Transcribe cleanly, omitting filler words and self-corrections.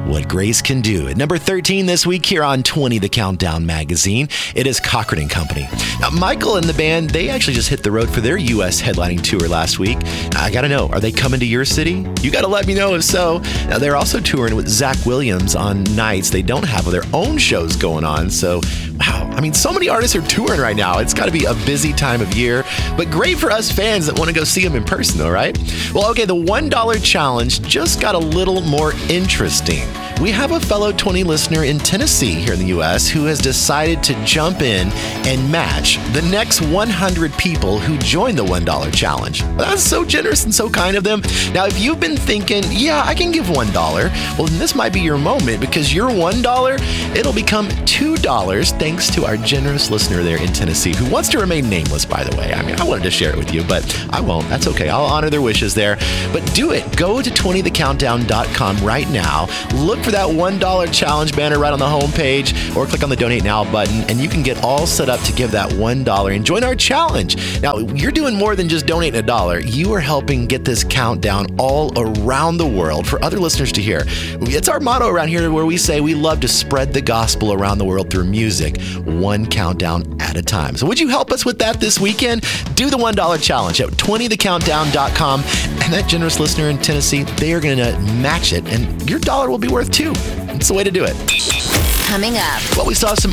What Grace Can Do. At number 13 this week here on 20 The Countdown magazine, it is Cochran & Company. Now, Michael and the band, they actually just hit the road for their U.S. headlining tour last week. I got to know, are they coming to your city? You got to let me know if so. Now, they're also touring with Zach Williams on nights they don't have their own shows going on. So, wow, I mean, so many artists are touring right now. It's got to be a busy time of year, but great for us fans that want to go see them in person, though, right? Well, okay, the $1 challenge just got a little more interesting. We have a fellow 20 listener in Tennessee here in the U.S. who has decided to jump in and match the next 100 people who join the $1 challenge. That's so generous and so kind of them. Now, if you've been thinking, yeah, I can give $1, well, then this might be your moment because your $1, it'll become $2 thanks to our generous listener there in Tennessee who wants to remain nameless, by the way. I mean, I wanted to share it with you, but I won't. That's okay. I'll honor their wishes there. But do it. Go to 20thecountdown.com right now. Look for that $1 challenge banner right on the homepage or click on the Donate Now button and you can get all set up to give that $1 and join our challenge. Now, you're doing more than just donating $1. You are helping get this countdown all around the world for other listeners to hear. It's our motto around here where we say we love to spread the gospel around the world through music, one countdown at a time. So would you help us with that this weekend? Do the $1 challenge at 20thecountdown.com and that generous listener in Tennessee, they are going to match it and your dollar will be worth $2. It's the way to do it. Coming up. Well, we saw some